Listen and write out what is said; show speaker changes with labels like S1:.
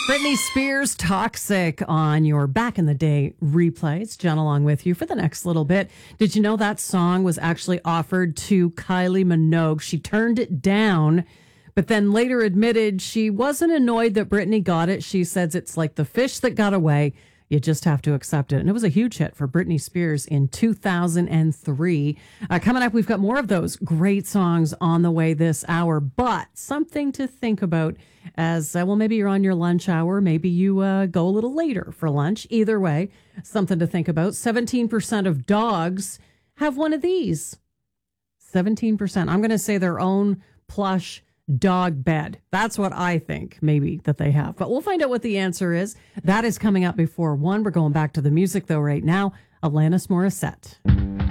S1: Britney Spears, Toxic on your back in the day replays. Jen along with you for the next little bit. Did you know that song was actually offered to Kylie Minogue? She turned it down, but then later admitted she wasn't annoyed that Britney got it. She says it's like the fish that got away. You just have to accept it. And it was a huge hit for Britney Spears in 2003. Coming up, we've got more of those great songs on the way this hour, but something to think about as, well, maybe you're on your lunch hour. Maybe you go a little later for lunch. Either way, something to think about. 17% of dogs have one of these. 17%. I'm going to say their own plush dog bed. That's what I think maybe that they have. But we'll find out what the answer is. That is coming up before 1. We're going back to the music, though, right now. Alanis Morissette.